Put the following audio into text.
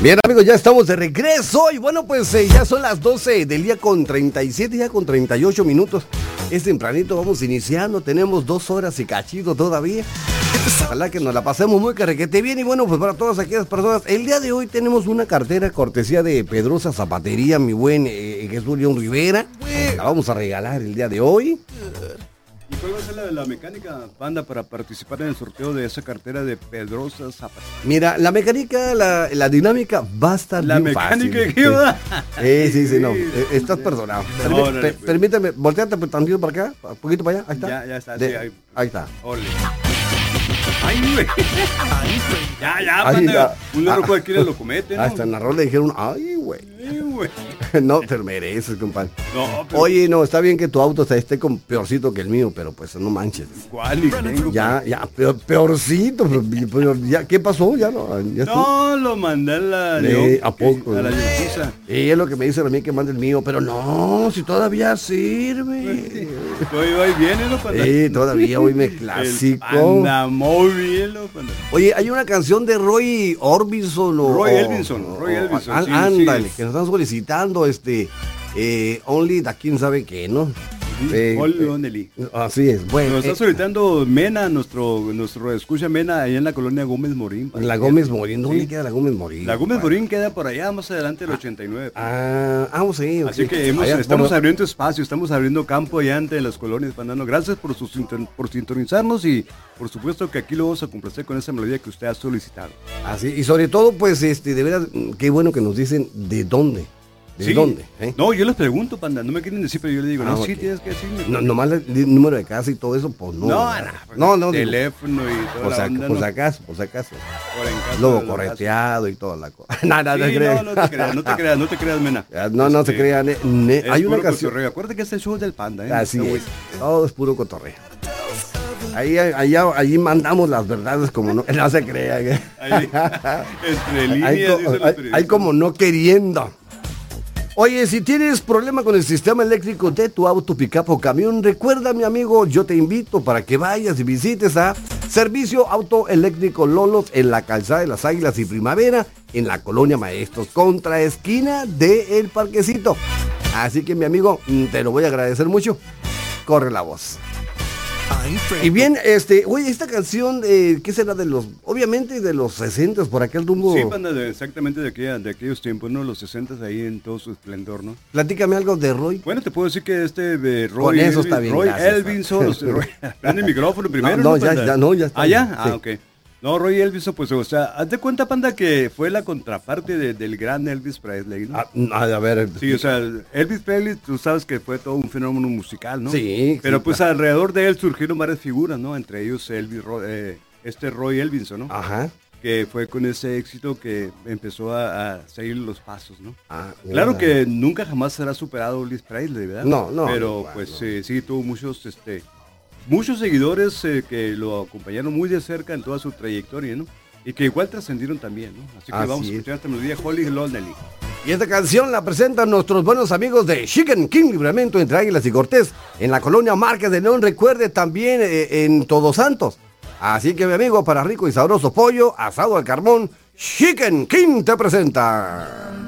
Bien, amigos, ya estamos de regreso y bueno, pues ya son las 12 del día con 37, ya con 38 minutos. Es tempranito, vamos iniciando, tenemos 2 horas y cachito todavía. Ojalá que nos la pasemos muy carrequete bien y bueno, pues para todas aquellas personas, el día de hoy tenemos una cartera cortesía de Pedrosa Zapatería, mi buen Jesús León Rivera. La vamos a regalar el día de hoy. ¿Y cuál va a ser la mecánica, banda, para participar en el sorteo de esa cartera de Pedrosa Zapatería? Mira, la mecánica, la dinámica va a estar la bien fácil. mecánica que va. Sí, no, estás perdonado. Permíteme, volteate tantito para acá, un poquito para allá, ahí está. Ya está, sí, ahí está. Ole. Ay, güey. Ya, Ahí banda. está. Un error cualquiera lo comete, ¿no? Hasta en la rola dijeron, ay, güey. No te mereces, compadre. No, pero... Oye, no, está bien que tu auto esté con peorcito que el mío, pero pues no manches. ¿Cuál? Tengo, ya, peorcito, pero ya, ¿qué pasó? Ya no. Ya no, lo mandé a la ¿a poco? A la Yolquiza. Y es lo que me dicen a mí que mande el mío, pero no, si todavía sirve. Hoy viene, ¿no? Sí, todavía hoy me clásico. Anda muy bien, ¿no? Oye, hay una canción de Roy Orbison Roy Elvinson. Ándale, que nos están solicitando Only da quién sabe qué, ¿no? Only. Así es, bueno. Nos está solicitando Mena, nuestro escucha Mena, allá en la colonia Gómez Morín. La Gómez Morín, ¿dónde queda la Gómez Morín? La Gómez Morín queda por allá, más adelante del 89. Vamos a ir. Así que estamos abriendo espacio, estamos abriendo campo allá entre las colonias, Pandano. Gracias por sintonizarnos y por supuesto que aquí lo vamos a complacer con esa melodía que usted ha solicitado. Así, y sobre todo, pues, de veras, qué bueno que nos dicen de dónde. ¿De dónde? No, yo les pregunto, panda, no me quieren decir, pero yo les digo, okay. Sí tienes que decirme. No, nomás el número de casa y todo eso, pues no. No, teléfono y todo. Por si acaso. Luego correteado y toda la cosa. No te creas, Mena. No se crean. Hay una canción. Cotorreo. Acuérdate que es el show del panda, ¿eh? Así es. Todo es puro cotorreo. Allí mandamos las verdades como no se crean. Entre líneas. Hay como no queriendo. Oye, si tienes problema con el sistema eléctrico de tu auto, pick-up o camión, recuerda, mi amigo, yo te invito para que vayas y visites a Servicio Auto Eléctrico Lolos en la calzada de las Águilas y Primavera, en la colonia Maestros, contra esquina de El Parquecito. Así que, mi amigo, te lo voy a agradecer mucho. Corre la voz. Y bien, oye, esta canción, ¿qué será de los, obviamente de los 60s, por aquel rumbo? Sí, panda, exactamente de aquellos tiempos, ¿no? Los 60s ahí en todo su esplendor, ¿no? Platícame algo de Roy. Bueno, te puedo decir que Roy Elvinson, prende el micrófono primero. No, ya está. ¿Ah, ya? Sí. Ok. No, Roy Elvinson, pues, o sea, haz de cuenta, panda, que fue la contraparte del gran Elvis Presley, ¿no? A ver. Sí, o sea, Elvis Presley, tú sabes que fue todo un fenómeno musical, ¿no? Sí. Pero pues alrededor de él surgieron varias figuras, ¿no? Entre ellos Roy Elvinson, ¿no? Ajá. Que fue con ese éxito que empezó a seguir los pasos, ¿no? Claro que nunca jamás será superado Elvis Presley, ¿verdad? No. Pero pues sí, tuvo muchos seguidores que lo acompañaron muy de cerca en toda su trayectoria, ¿no? Y que igual trascendieron también, ¿no? Así que vamos a escuchar esta melodía Holly Lonely. Y esta canción la presentan nuestros buenos amigos de Chicken King Libramento entre Águilas y Cortés, en la colonia Márquez de León, recuerde también en Todos Santos. Así que, mi amigo, para rico y sabroso pollo, asado al carbón, Chicken King te presenta.